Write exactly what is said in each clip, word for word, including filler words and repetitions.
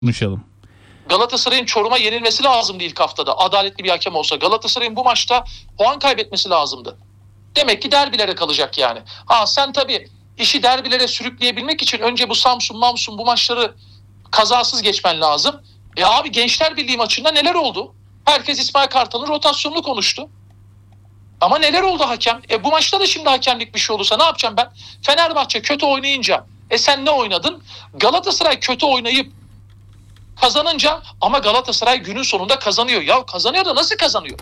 konuşalım. Galatasaray'ın Çorum'a yenilmesi lazımdı ilk haftada. Adaletli bir hakem olsa. Galatasaray'ın bu maçta puan kaybetmesi lazımdı. Demek ki derbilere kalacak yani. Ha sen tabii işi derbilere sürükleyebilmek için önce bu Samsun, Mamsun bu maçları kazasız geçmen lazım. E abi Gençler Birliği maçında neler oldu? Herkes İsmail Kartal'ın rotasyonunu konuştu. Ama neler oldu hakem? E bu maçta da şimdi hakemlik bir şey olursa ne yapacağım ben? Fenerbahçe kötü oynayınca e sen ne oynadın? Galatasaray kötü oynayıp kazanınca ama Galatasaray günün sonunda kazanıyor. Ya kazanıyor da nasıl kazanıyor?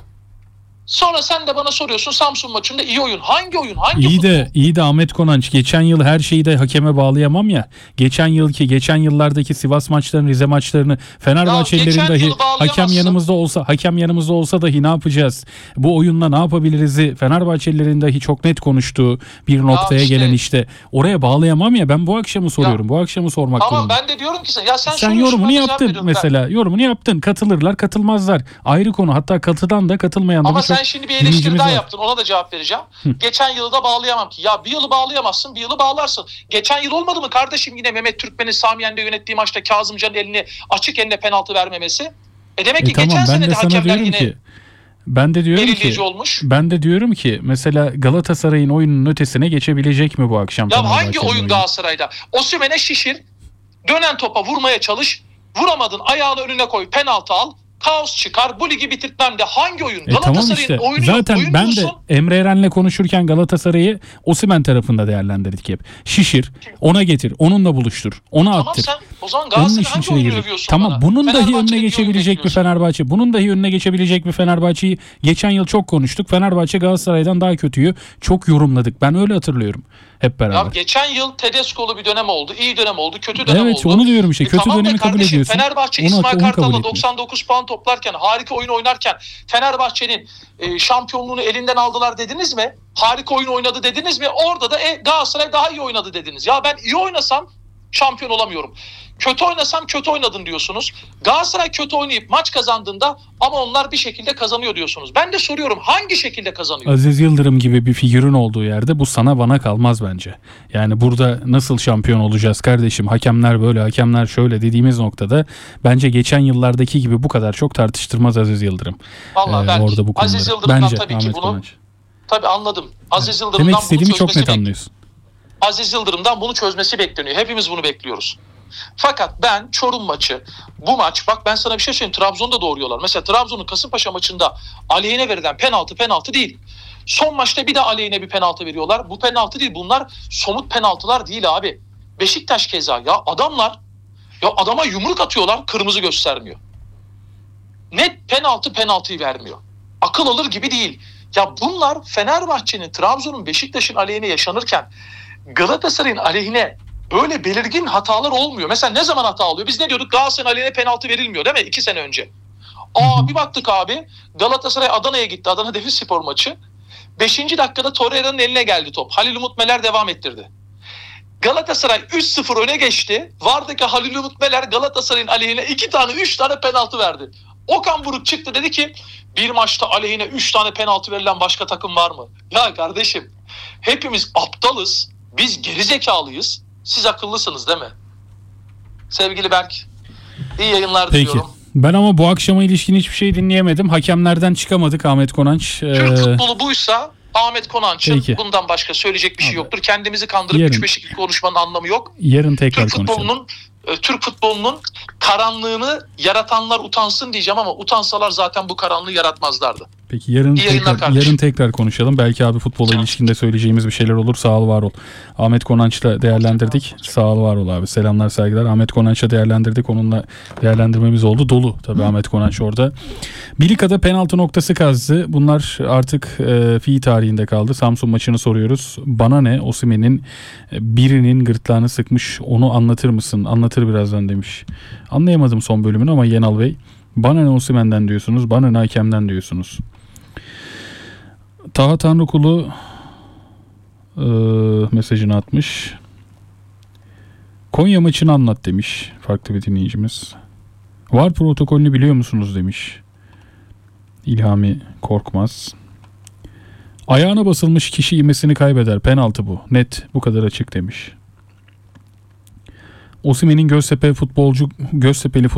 Sonra sen de bana soruyorsun Samsun maçında iyi oyun. Hangi oyun? Hangi İyi futbol? de iyi de Ahmet Konanç, geçen yıl her şeyi de hakeme bağlayamam ya. Geçen yılki, geçen yıllardaki Sivas maçlarını, Rize maçlarını, Fenerbahçelilerin dahi hakem yanımızda olsa, hakem yanımızda olsa dahi ne yapacağız? Bu oyunla ne yapabiliriz'i Fenerbahçelilerin dahi çok net konuştuğu bir noktaya işte, gelen işte. Oraya bağlayamam ya. Ben bu akşamı soruyorum. Ya, bu akşamı sormak tamam, durumunda. ben de diyorum ki sen ya sen, sen yorumunu yaptın mesela. Ben. Yorumunu yaptın. Katılırlar, katılmazlar. Ayrı konu. Hatta katıdan da katılmayan da ama çok sen şimdi bir eleştiri daha var. yaptın. Ona da cevap vereceğim. Hı. Geçen yılı da bağlayamam ki. Ya bir yılı bağlayamazsın, bir yılı bağlarsın. Geçen yıl olmadı mı kardeşim yine Mehmet Türkmen'in Sami Yen'de yönettiği maçta Kazımcan'ın elini açık eline penaltı vermemesi? E demek ki e tamam, geçen sene de hakemler yine ki, ben de diyorum ki olmuş. Ben de diyorum ki mesela Galatasaray'ın oyunun ötesine geçebilecek mi bu akşam? Ya hangi oyun Galatasaray'da? Osimhen'e şişir, dönen topa vurmaya çalış, vuramadın ayağını önüne koy, penaltı al. Kaos çıkar. Bu ligi bitirtmem de hangi oyun? E Galatasaray'ın tamam işte. oyunu Zaten oyun ben bulsun. De Emre Eren'le konuşurken Galatasaray'ı Osimhen tarafında değerlendirdik hep. Şişir, ona getir, onunla buluştur, ona tamam, attır. Sen, o zaman Galatasaray'ın hangi oyunu övüyorsun Tamam, bana? bunun dahi önüne geçebilecek bir Fenerbahçe. Bunun dahi önüne geçebilecek bir Fenerbahçe'yi geçen yıl çok konuştuk. Fenerbahçe Galatasaray'dan daha kötüyü çok yorumladık. Ben öyle hatırlıyorum. Hep beraber. Ya geçen yıl Tedesco'lu bir dönem oldu. İyi dönem oldu. Kötü dönem evet, oldu. Evet onu diyorum işte. E kötü tamam dönemi kabul kardeşim, ediyorsun. Fenerbahçe onu, İsmail onu Kartal'la doksan dokuz puan toplarken, harika oyun oynarken Fenerbahçe'nin e, şampiyonluğunu elinden aldılar dediniz mi? Harika oyun oynadı dediniz mi? Orada da e, Galatasaray daha iyi oynadı dediniz. Ya ben iyi oynasam şampiyon olamıyorum. Kötü oynasam kötü oynadın diyorsunuz. Galatasaray kötü oynayıp maç kazandığında ama onlar bir şekilde kazanıyor diyorsunuz. Ben de soruyorum hangi şekilde kazanıyor? Aziz Yıldırım gibi bir figürün olduğu yerde bu sana bana kalmaz bence. Yani burada nasıl şampiyon olacağız kardeşim? Hakemler böyle, hakemler şöyle dediğimiz noktada bence geçen yıllardaki gibi bu kadar çok tartıştırmaz Aziz Yıldırım. Vallahi ee, ben orada bu Aziz Yıldırım'dan bence, tabii Ahmet ki bunu Konanç. tabii anladım. Aziz evet. Yıldırım'dan Demek istediğimi çok net bek- anlıyorsun. Aziz Yıldırım'dan bunu çözmesi bekleniyor. Hepimiz bunu bekliyoruz. Fakat ben Çorum maçı, bu maç, bak ben sana bir şey söyleyeyim, Trabzon'da doğruyorlar. Mesela Trabzon'un Kasımpaşa maçında aleyhine verilen penaltı penaltı değil. Son maçta bir de aleyhine bir penaltı veriyorlar. Bu penaltı değil, bunlar somut penaltılar değil abi. Beşiktaş keza ya adamlar, ya adama yumruk atıyorlar, kırmızı göstermiyor. Net penaltı penaltıyı vermiyor. Akıl alır gibi değil. Ya bunlar Fenerbahçe'nin, Trabzon'un, Beşiktaş'ın aleyhine yaşanırken Galatasaray'ın aleyhine böyle belirgin hatalar olmuyor. Mesela ne zaman hata oluyor? Biz ne diyorduk? Galatasaray'ın aleyhine penaltı verilmiyor değil mi? İki sene önce. Aa bir baktık abi. Galatasaray Adana'ya gitti. Adana Demirspor maçı. Beşinci dakikada Torreira'nın eline geldi top. Halil Umut Meler devam ettirdi. Galatasaray üç sıfır öne geçti. Vardaki Halil Umut Meler Galatasaray'ın aleyhine iki tane, üç tane penaltı verdi. Okan Buruk çıktı dedi ki bir maçta aleyhine üç tane penaltı verilen başka takım var mı? Ya kardeşim hepimiz aptalız. Biz gerizekalıyız. Siz akıllısınız değil mi? Sevgili Berk, iyi yayınlar Peki. diliyorum. Ben ama bu akşama ilişkin hiçbir şey dinleyemedim. Hakemlerden çıkamadık Ahmet Konanç. Türk ee... futbolu buysa Ahmet Konanç'ın bundan başka söyleyecek bir şey yoktur. Kendimizi kandırıp üç beş iki konuşmanın anlamı yok. Yarın tekrar Türk futbolunun, konuşalım. Türk futbolunun karanlığını yaratanlar utansın diyeceğim ama utansalar zaten bu karanlığı yaratmazlardı. Peki yarın tekrar, yarın tekrar konuşalım. Belki abi futbola ilişkinde söyleyeceğimiz bir şeyler olur. Sağ ol, var ol. Ahmet Konanç'la değerlendirdik. Sağ ol, var ol abi. Selamlar, saygılar. Ahmet Konanç'la değerlendirdik. Onunla değerlendirmemiz oldu. Dolu tabii Ahmet Konanç orada. Bilika'da penaltı noktası kazdı. Bunlar artık e, fi tarihinde kaldı. Samsun maçını soruyoruz. Bana ne? Osimhen'in birinin gırtlağını sıkmış. Onu anlatır mısın? Anlatır birazdan demiş. Anlayamadım son bölümünü ama Yenal Bey. Bana ne Osimhen'den diyorsunuz? Bana ne hakemden diyorsunuz? Taha Tanrıkulu e, mesajını atmış. Konya maçını anlat demiş farklı bir dinleyicimiz. VAR protokolünü biliyor musunuz demiş İlhami Korkmaz. Ayağına basılmış kişi imesini kaybeder. Penaltı bu. Net, bu kadar açık demiş. Osimhen'in Göztepe futbolcu Göztepe'li